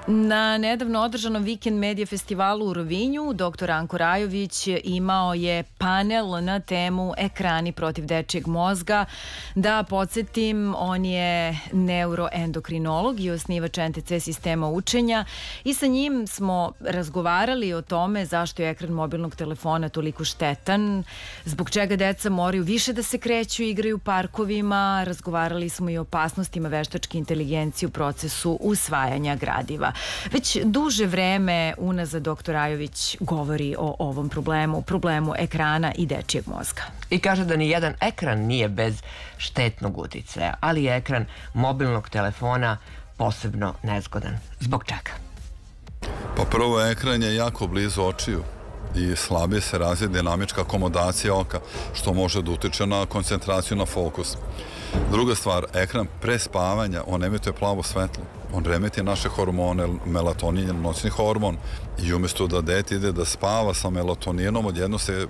Na nedavno održanom Vikend Medija festivalu u Rovinju dr. Anko Rajović imao je panel na temu ekrani protiv dečijeg mozga. Da podsjetim, on je neuroendokrinolog i osnivač NTC sistema učenja i sa njim smo razgovarali o tome zašto je ekran mobilnog telefona toliko štetan, zbog čega deca moraju više da se kreću i igraju u parkovima. Razgovarali smo i o opasnostima veštačke inteligencije u procesu usvajanja gradiva. Već duže vreme unazad dr. Rajović govori o ovom problemu ekrana i dečijeg mozga. I kaže da ni jedan ekran nije bez štetnog uticaja, ali je ekran mobilnog telefona posebno nezgodan. Zbog čega? Pa prvo, ekran je jako blizu očiju i slabije se razvija dinamička akomodacija oka, što može da utiče na koncentraciju, na fokus. Druga stvar, ekran pre spavanja, on emituje plavo svetlo. On remeti naše hormone, melatonin je noćni hormon i umjesto da dete ide da spava sa melatoninom, odjedno se